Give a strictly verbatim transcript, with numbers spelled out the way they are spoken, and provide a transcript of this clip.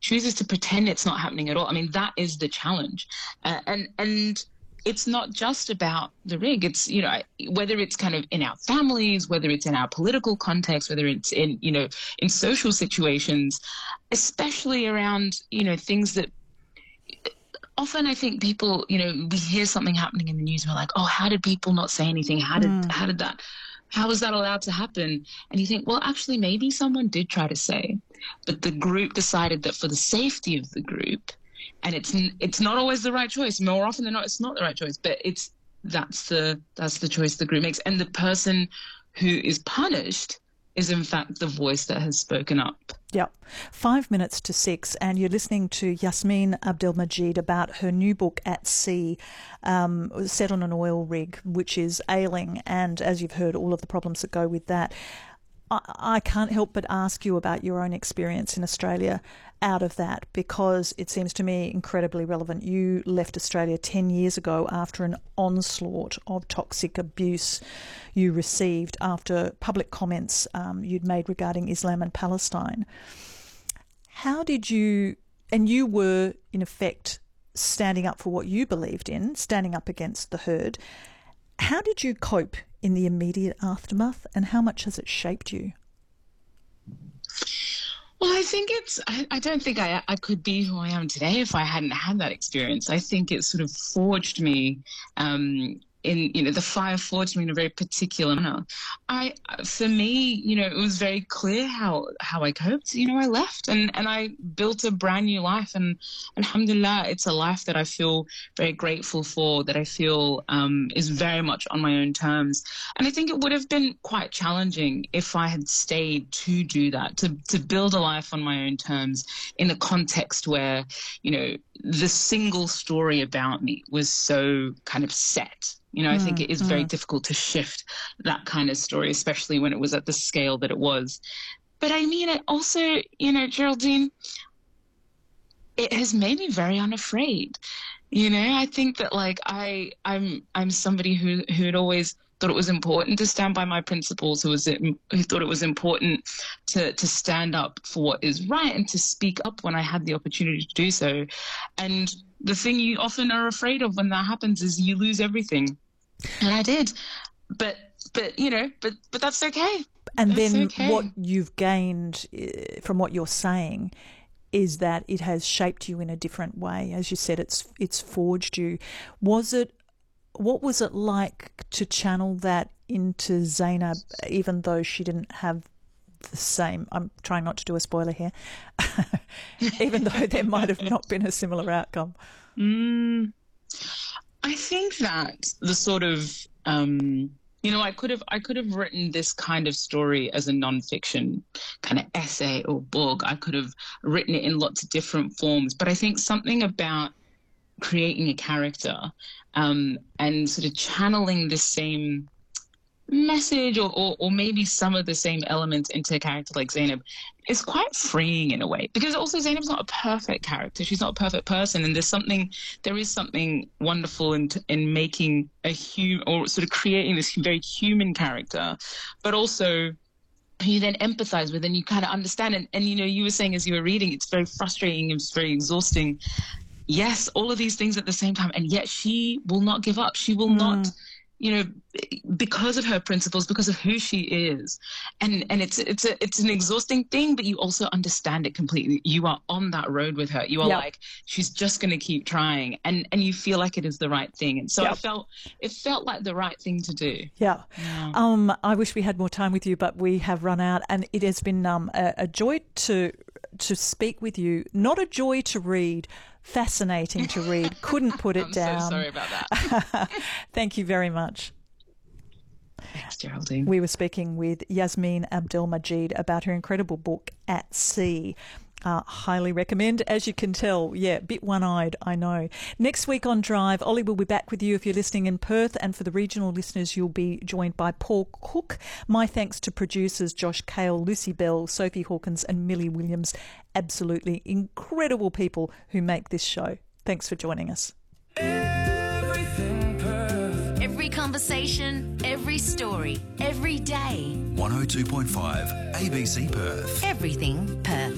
chooses to pretend it's not happening at all. I mean, that is the challenge. Uh, and and it's not just about the rig. It's, you know, whether it's kind of in our families, whether it's in our political context, whether it's in, you know, in social situations, especially around, you know, things that often I think people, you know, we hear something happening in the news and we're like, oh, how did people not say anything? How did, mm. how did that, how was that allowed to happen? And you think, well, actually, maybe someone did try to say, but the group decided that for the safety of the group, and it's it's not always the right choice. More often than not, it's not the right choice. But it's that's the that's the choice the group makes, and the person who is punished is in fact the voice that has spoken up. Yep. Five minutes to six, and you're listening to Yasmeen Abdelmajid about her new book, At Sea, um, set on an oil rig, which is ailing, and as you've heard, all of the problems that go with that. I, I can't help but ask you about your own experience in Australia out of that, because it seems to me incredibly relevant. You left Australia ten years ago after an onslaught of toxic abuse you received after public comments um, you'd made regarding Islam and Palestine. How did you, and you were in effect standing up for what you believed in, standing up against the herd, how did you cope in the immediate aftermath, and how much has it shaped you? Well, I think it's, I, I don't think I, I could be who I am today if I hadn't had that experience. I think it sort of forged me um, in, you know, the fire forged me in a very particular manner. I, for me, you know, it was very clear how, how I coped. You know, I left and, and I built a brand new life, and alhamdulillah, it's a life that I feel very grateful for, that I feel um, is very much on my own terms. And I think it would have been quite challenging if I had stayed to do that, to, to build a life on my own terms in a context where, you know, the single story about me was so kind of set. You know, I think it is very mm. difficult to shift that kind of story, especially when it was at the scale that it was. But I mean, it also, you know, Geraldine, it has made me very unafraid. You know, I think that like I, I'm, I'm somebody who who had always thought it was important to stand by my principles, who was who thought it was important to to stand up for what is right and to speak up when I had the opportunity to do so. And the thing you often are afraid of when that happens is you lose everything. And I did, but but you know, but but that's okay. And that's then okay. What you've gained uh, from what you're saying is that it has shaped you in a different way. As you said, it's it's forged you. Was it? What was it like to channel that into Zainab, even though she didn't have the same? I'm trying not to do a spoiler here, even though there might have not been a similar outcome. Mm. I think that the sort of, um, you know, I could have I could have written this kind of story as a nonfiction kind of essay or book. I could have written it in lots of different forms. But I think something about creating a character um, and sort of channeling the same message or, or, or maybe some of the same elements into a character like Zainab is quite freeing in a way, because also Zainab's not a perfect character. She's not a perfect person. And there's something, there is something wonderful in, in making a human, or sort of creating this very human character, but also who you then empathize with and you kind of understand. And, and, you know, you were saying as you were reading, it's very frustrating, it's very exhausting. Yes, all of these things at the same time. And yet she will not give up. She will mm. not, you know, because of her principles, because of who she is. And and it's it's a it's an exhausting thing, but you also understand it completely. You are on that road with her. You are yep. like, she's just going to keep trying. And and you feel like it is the right thing. And so yep. I felt, it felt like the right thing to do. Yeah. yeah. Um, I wish we had more time with you, but we have run out. And it has been um, a, a joy to to speak with you. Not a joy to read. Fascinating to read. Couldn't put it I'm down. I'm so sorry about that. Thank you very much. Thanks, Geraldine. We were speaking with Yasmeen Abdelmajid about her incredible book, At Sea. Uh, highly recommend. As you can tell, yeah, bit one-eyed, I know. Next week on Drive, Ollie will be back with you if you're listening in Perth, and for the regional listeners, you'll be joined by Paul Cook. My thanks to producers Josh Cale, Lucy Bell, Sophie Hawkins and Millie Williams. Absolutely incredible people who make this show. Thanks for joining us. Everything Perth. Every conversation, every story, every day. one oh two point five A B C Perth. Everything Perth.